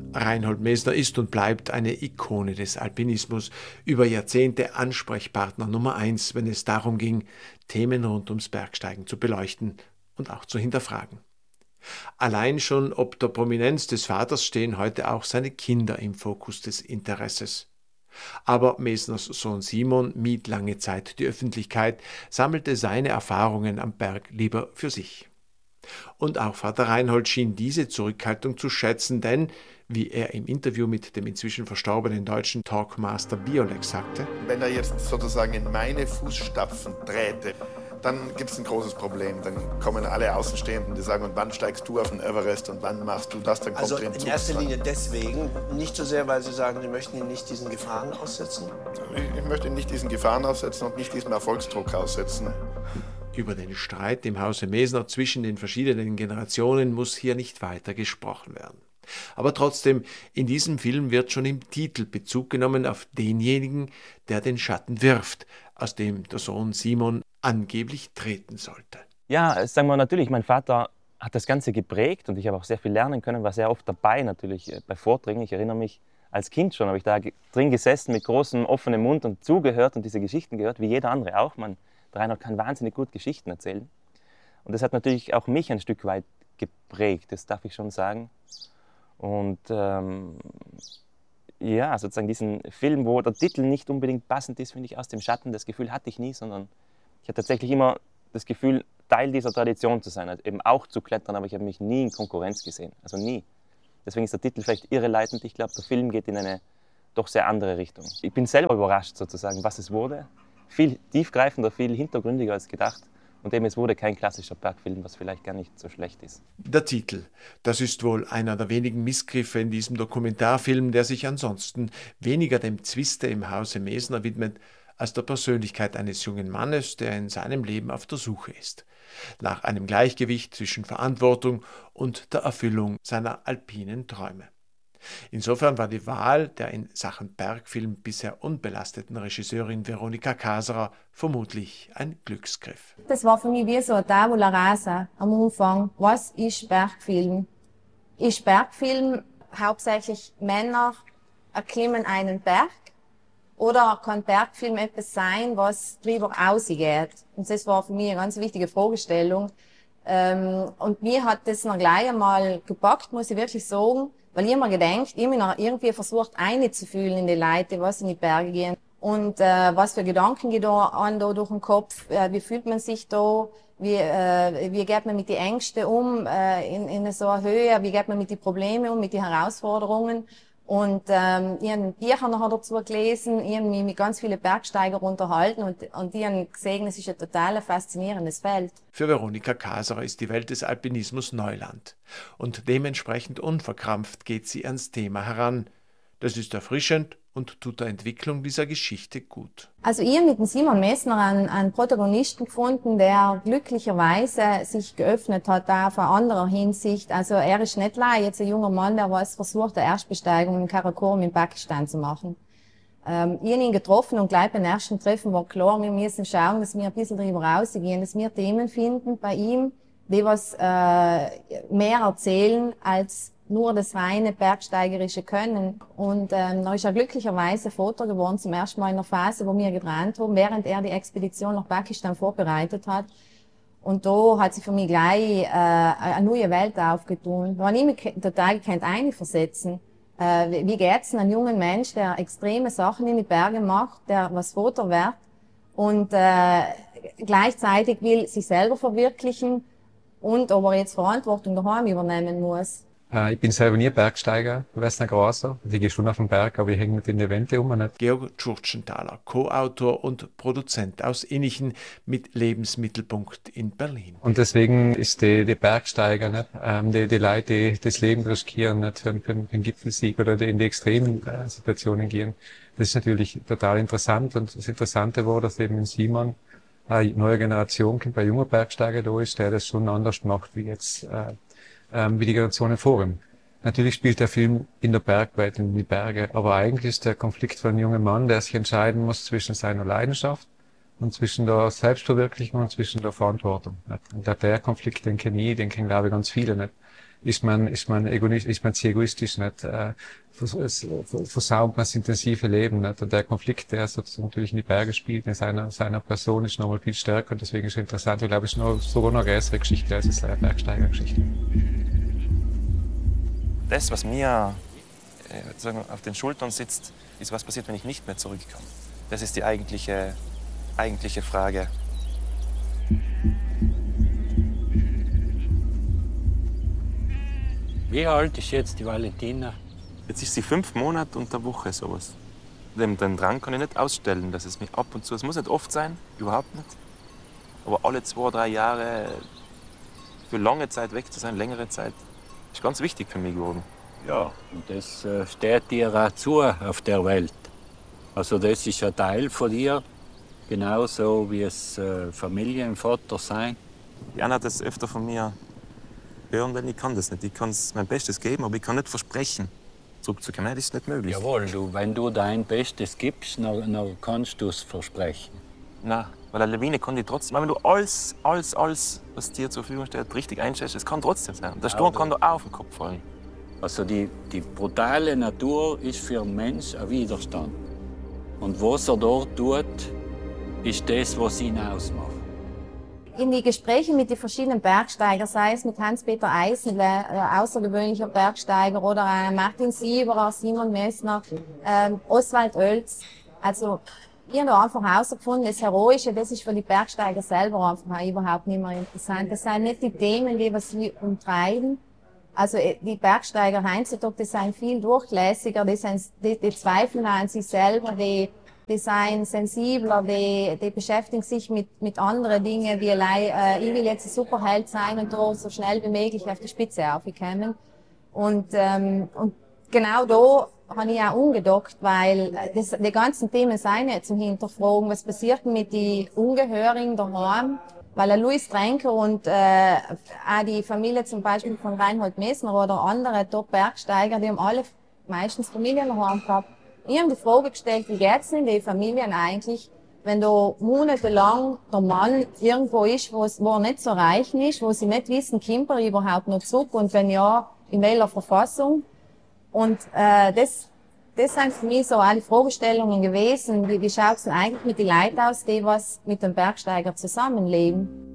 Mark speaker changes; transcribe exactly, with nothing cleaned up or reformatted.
Speaker 1: Reinhold Messner ist und bleibt eine Ikone des Alpinismus, über Jahrzehnte Ansprechpartner Nummer eins, wenn es darum ging, Themen rund ums Bergsteigen zu beleuchten und auch zu hinterfragen. Allein schon ob der Prominenz des Vaters stehen heute auch seine Kinder im Fokus des Interesses. Aber Messners Sohn Simon mied lange Zeit die Öffentlichkeit, sammelte seine Erfahrungen am Berg lieber für sich. Und auch Vater Reinhold schien diese Zurückhaltung zu schätzen, denn, wie er im Interview mit dem inzwischen verstorbenen deutschen Talkmaster Biolek sagte:
Speaker 2: Wenn er jetzt sozusagen in meine Fußstapfen träte, dann gibt es ein großes Problem. Dann kommen alle Außenstehenden, die sagen, und wann steigst du auf den Everest und wann machst du das? Dann kommt
Speaker 3: also
Speaker 2: er
Speaker 3: in erster Linie deswegen, nicht so sehr, weil Sie sagen, Sie möchten ihn nicht diesen Gefahren aussetzen?
Speaker 2: Ich, ich möchte ihn nicht diesen Gefahren aussetzen und nicht diesem Erfolgsdruck aussetzen.
Speaker 1: Über den Streit im Hause Messner zwischen den verschiedenen Generationen muss hier nicht weiter gesprochen werden. Aber trotzdem, in diesem Film wird schon im Titel Bezug genommen auf denjenigen, der den Schatten wirft, aus dem der Sohn Simon angeblich treten sollte.
Speaker 4: Ja, sagen wir natürlich, mein Vater hat das Ganze geprägt und ich habe auch sehr viel lernen können, war sehr oft dabei natürlich bei Vorträgen. Ich erinnere mich, als Kind schon habe ich da drin gesessen mit großem offenem Mund und zugehört und diese Geschichten gehört, wie jeder andere auch. Man, der Reinhold kann wahnsinnig gut Geschichten erzählen. Und das hat natürlich auch mich ein Stück weit geprägt, das darf ich schon sagen. Und ähm, ja, sozusagen diesen Film, wo der Titel nicht unbedingt passend ist, finde ich, aus dem Schatten, das Gefühl hatte ich nie, sondern ich hatte tatsächlich immer das Gefühl, Teil dieser Tradition zu sein, also eben auch zu klettern, aber ich habe mich nie in Konkurrenz gesehen, also nie. Deswegen ist der Titel vielleicht irreleitend. Ich glaube, der Film geht in eine doch sehr andere Richtung. Ich bin selber überrascht sozusagen, was es wurde. Viel tiefgreifender, viel hintergründiger als gedacht. Und eben, es wurde kein klassischer Bergfilm, was vielleicht gar nicht so schlecht ist.
Speaker 1: Der Titel, das ist wohl einer der wenigen Missgriffe in diesem Dokumentarfilm, der sich ansonsten weniger dem Zwiste im Hause Messner widmet, als der Persönlichkeit eines jungen Mannes, der in seinem Leben auf der Suche ist. Nach einem Gleichgewicht zwischen Verantwortung und der Erfüllung seiner alpinen Träume. Insofern war die Wahl der in Sachen Bergfilm bisher unbelasteten Regisseurin Veronika Kaserer vermutlich ein Glücksgriff.
Speaker 5: Das war für mich wie so ein Tabula rasa am Anfang. Was ist Bergfilm? Ist Bergfilm hauptsächlich Männer erklimmen einen Berg? Oder kann Bergfilm etwas sein, was darüber ausgeht? Und das war für mich eine ganz wichtige Fragestellung. Ähm, und mir hat das noch gleich einmal gepackt, muss ich wirklich sagen, weil ich immer gedacht, ich habe noch irgendwie versucht einzufühlen in die Leute, was in die Berge gehen. Und äh, was für Gedanken gehen da an da durch den Kopf, äh, wie fühlt man sich da, wie, äh, wie geht man mit den Ängsten um äh, in, in so einer Höhe, wie geht man mit den Problemen um, mit den Herausforderungen. Und ähm, ich habe Bücher noch dazu gelesen, ich habe mich mit ganz vielen Bergsteigern unterhalten und, und die haben gesehen, es ist ein total faszinierendes Feld.
Speaker 1: Für Veronika Kaserer ist die Welt des Alpinismus Neuland. Und dementsprechend unverkrampft geht sie ans Thema heran. Das ist erfrischend und tut der Entwicklung dieser Geschichte gut.
Speaker 5: Also ich habe mit dem Simon Messner einen, einen Protagonisten gefunden, der glücklicherweise sich geöffnet hat, auch von anderer Hinsicht. Also er ist nicht allein jetzt ein junger Mann, der was versucht, eine Erstbesteigung im Karakorum in Pakistan zu machen. Ähm, ich habe ihn getroffen und gleich beim ersten Treffen war klar, wir müssen schauen, dass wir ein bisschen darüber rausgehen, dass wir Themen finden bei ihm, die was äh, mehr erzählen als nur das reine bergsteigerische Können. Und ähm, da ist er glücklicherweise Foto geworden, zum ersten Mal in einer Phase, wo wir getrennt haben, während er die Expedition nach Pakistan vorbereitet hat. Und da hat sich für mich gleich äh, eine neue Welt aufgetan. Da habe ich mich total gekannt einversetzen. Äh, wie geht's einem jungen Mensch, der extreme Sachen in die Berge macht, der was Foto wird und äh, gleichzeitig will sich selber verwirklichen und aber jetzt Verantwortung daheim übernehmen muss.
Speaker 6: Äh, ich bin selber nie Bergsteiger, ich weiß nicht größer. Ich gehe schon auf den Berg, aber ich hänge nicht in den Wänden um. Nicht.
Speaker 1: Georg Tschurtschenthaler, Co-Autor und Produzent aus Innichen mit Lebensmittelpunkt in Berlin.
Speaker 6: Und deswegen ist die, die Bergsteiger, nicht, ähm, die, die Leute, die das Leben riskieren, nicht, für, für, für den Gipfelsieg oder die in die extremen äh, Situationen gehen. Das ist natürlich total interessant. Und das Interessante war, dass eben in Simon eine neue Generation kommt, bei junger Bergsteiger da ist, der das schon anders macht, wie jetzt äh, wie die Generationen vor ihm. Natürlich spielt der Film in der Bergwelt, in die Berge, aber eigentlich ist der Konflikt für einen jungen Mann, der sich entscheiden muss zwischen seiner Leidenschaft und zwischen der Selbstverwirklichung und zwischen der Verantwortung. Und der Konflikt, den kenne ich, den kennen glaube ich ganz viele nicht. ist man, ist man egoistisch, ist man zu egoistisch, nicht, äh, versaumt man das intensive Leben, nicht? Und der Konflikt, der sozusagen natürlich in die Berge spielt, in seiner, seiner Person, ist nochmal viel stärker und deswegen ist es interessant. Ich glaube, es ist noch, sogar noch eine größere Geschichte als eine Bergsteigergeschichte.
Speaker 4: Das, was mir äh, auf den Schultern sitzt, ist, was passiert, wenn ich nicht mehr zurückkomme. Das ist die eigentliche, eigentliche Frage.
Speaker 7: Wie alt ist jetzt die Valentina?
Speaker 4: Jetzt ist sie fünf Monate und eine Woche sowas. Den, den Drang kann ich nicht ausstellen, dass es mich ab und zu, es muss nicht oft sein, überhaupt nicht. Aber alle zwei, drei Jahre für lange Zeit weg zu sein, längere Zeit, ist ganz wichtig für mich geworden.
Speaker 7: Ja, und das äh, steht dir auch zu auf der Welt. Also das ist ein Teil von dir, genauso wie es äh, Familienvater sein.
Speaker 4: Die Anna hat das öfter von mir hören, weil ich kann das nicht. Ich kann mein Bestes geben, aber ich kann nicht versprechen, zurückzukommen. Nein, das ist nicht möglich.
Speaker 7: Jawohl, du, wenn du dein Bestes gibst, dann, dann kannst du es versprechen.
Speaker 4: Nein, weil eine Lawine kann die trotzdem. Wenn du alles, alles, alles, was dir zur Verfügung steht, richtig einschätzt, es kann trotzdem sein. Der Sturm kann dir auch auf den Kopf fallen.
Speaker 7: Also die, die brutale Natur ist für den Mensch ein Widerstand. Und was er dort tut, ist das, was ihn ausmacht.
Speaker 5: In die Gespräche mit den verschiedenen Bergsteigern, sei es mit Hans-Peter Eisenle, äh, außergewöhnlicher Bergsteiger, oder äh, Martin Sieberer, Simon Messner, äh, Oswald Oelz, also ich habe einfach herausgefunden, das Heroische, das ist für die Bergsteiger selber einfach überhaupt nicht mehr interessant. Das sind nicht die Themen, die was sie umtreiben. Also die Bergsteiger heutzutage, die sind viel durchlässiger, die, sind, die, die zweifeln an sich selber, die, die sind sensibler, die, die beschäftigen sich mit, mit anderen Dingen, wie äh, ich will jetzt ein Superheld sein und da so schnell wie möglich auf die Spitze aufkommen. Und, ähm, und genau da habe ich auch umgedockt, weil das, die ganzen Themen sind nicht zum Hinterfragen. Was passiert mit den Ungehörigen daheim? Weil Louis Trenker und äh, auch die Familie zum Beispiel von Reinhold Messner oder andere Top-Bergsteiger, die haben alle meistens Familien daheim gehabt. Ich habe die Frage gestellt, wie geht's in den Familien eigentlich, wenn da monatelang der Mann irgendwo ist, wo er nicht zu erreichen ist, wo sie nicht wissen, kommt er überhaupt noch zurück und wenn ja, in welcher Verfassung? Und äh, das, das sind für mich so alle Fragestellungen gewesen, wie, wie schaut es denn eigentlich mit den Leuten aus, die was mit dem Bergsteiger zusammenleben?